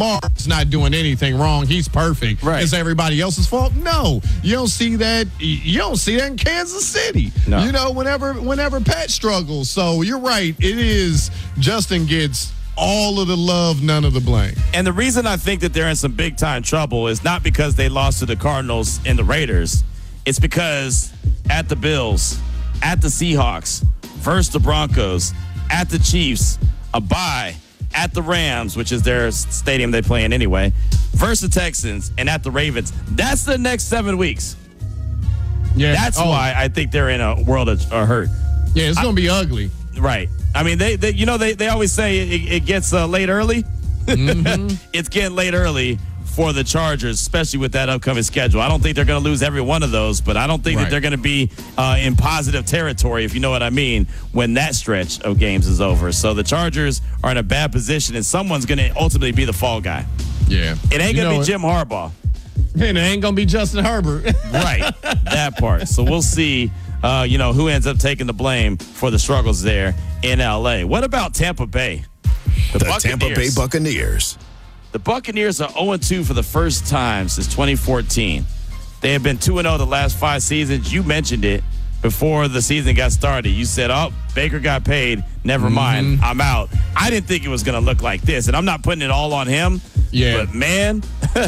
Lamar's not doing anything wrong. He's perfect. Right. Is everybody else's fault? No. You don't see that. You don't see that in Kansas City. No. You know, whenever Pat struggles. So you're right. It is Justin gets all of the love, none of the blame. And the reason I think that they're in some big-time trouble is not because they lost to the Cardinals and the Raiders. It's because at the Bills, at the Seahawks, versus the Broncos, at the Chiefs, a bye, at the Rams, which is their stadium they play in anyway, versus the Texans, and at the Ravens. That's the next 7 weeks. Yeah. That's why I think they're in a world of hurt. Yeah, it's going to be ugly. Right. I mean, they always say it gets late early. Mm-hmm. It's getting late early for the Chargers, especially with that upcoming schedule. I don't think they're going to lose every one of those, but I don't think that they're going to be in positive territory, if you know what I mean, when that stretch of games is over. So the Chargers are in a bad position, and someone's going to ultimately be the fall guy. Yeah. It ain't going to be Jim Harbaugh. And it ain't going to be Justin Herbert. Right. That part. So we'll see, who ends up taking the blame for the struggles there in L.A. What about Tampa Bay? The Tampa Bay Buccaneers. The Buccaneers are 0-2 for the first time since 2014. They have been 2-0 the last 5 seasons. You mentioned it before the season got started. You said, Baker got paid. Never mind. I'm out. I didn't think it was going to look like this, and I'm not putting it all on him. Yeah. But, man,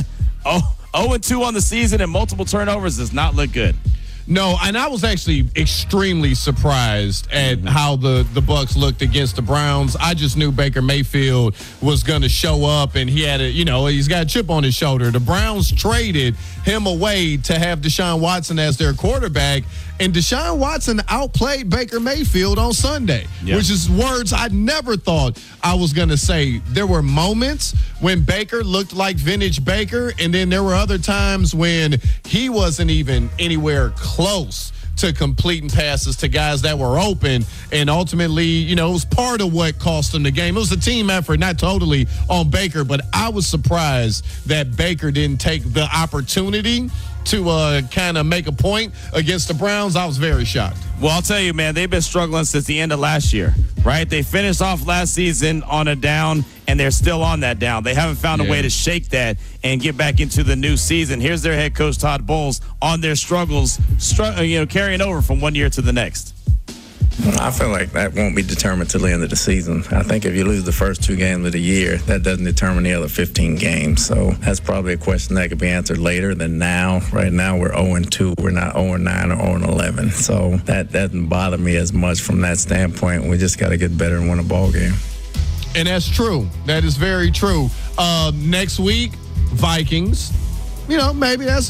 0-2 on the season and multiple turnovers does not look good. No, and I was actually extremely surprised at how the Bucs looked against the Browns. I just knew Baker Mayfield was going to show up, and he had he's got a chip on his shoulder. The Browns traded him away to have Deshaun Watson as their quarterback, and Deshaun Watson outplayed Baker Mayfield on Sunday, which is words I never thought I was going to say. There were moments when Baker looked like vintage Baker, and then there were other times when he wasn't even anywhere close to completing passes to guys that were open, and ultimately, it was part of what cost them the game. It was a team effort, not totally on Baker, but I was surprised that Baker didn't take the opportunity to kind of make a point against the Browns. I was very shocked. Well, I'll tell you, man, they've been struggling since the end of last year, right? They finished off last season on a down, and they're still on that down. They haven't found a way to shake that and get back into the new season. Here's their head coach, Todd Bowles, on their struggles, carrying over from one year to the next. I feel like that won't be determined till the end of the season. I think if you lose the first 2 games of the year, that doesn't determine the other 15 games. So that's probably a question that could be answered later than now. Right now, we're 0-2. We're not 0-9 or 0-11. So that doesn't bother me as much from that standpoint. We just got to get better and win a ball game. And that's true. That is very true. Next week, Vikings. Maybe that's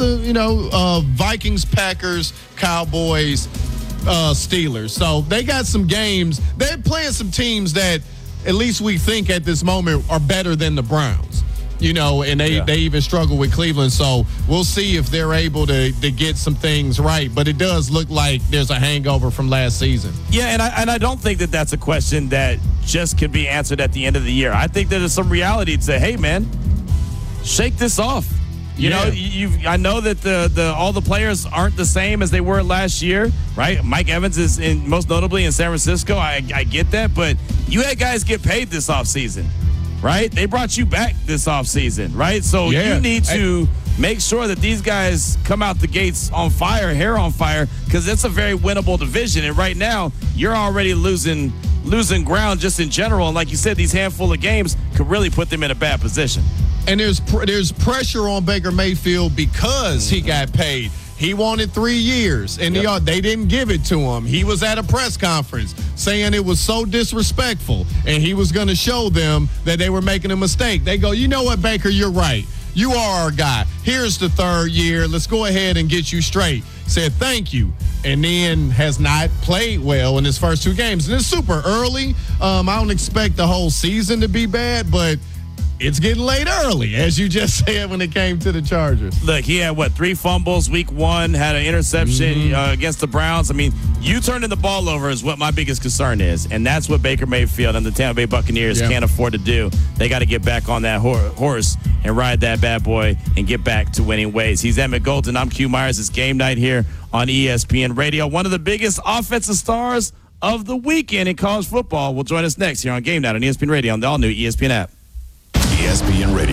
Vikings, Packers, Cowboys, Steelers. So they got some games. They're playing some teams that at least we think at this moment are better than the Browns. And they even struggle with Cleveland. So we'll see if they're able to get some things right. But it does look like there's a hangover from last season. Yeah, and I don't think that that's a question that just can be answered at the end of the year. I think there's some reality to say, hey, man, shake this off. I know that all the players aren't the same as they were last year, right? Mike Evans is most notably in San Francisco. I get that, but you had guys get paid this offseason, right? They brought you back this offseason, right? So you need to make sure that these guys come out the gates on fire, hair on fire, because it's a very winnable division. And right now, you're already losing ground just in general. And like you said, these handful of games could really put them in a bad position. And there's pressure on Baker Mayfield because he got paid. He wanted 3 years, and they didn't give it to him. He was at a press conference saying it was so disrespectful, and he was going to show them that they were making a mistake. They go, you know what, Baker, you're right. You are our guy. Here's the 3rd year. Let's go ahead and get you straight. Said thank you, and then has not played well in his first 2 games. And it's super early. I don't expect the whole season to be bad, but it's getting late early, as you just said when it came to the Chargers. Look, he had, 3 fumbles week 1, had an interception against the Browns. I mean, you turning the ball over is what my biggest concern is, and that's what Baker Mayfield and the Tampa Bay Buccaneers can't afford to do. They got to get back on that horse and ride that bad boy and get back to winning ways. He's Emmett Golden. I'm Q Myers. It's game night here on ESPN Radio. One of the biggest offensive stars of the weekend in college football will join us next here on Game Night on ESPN Radio on the all-new ESPN app. ESPN Radio.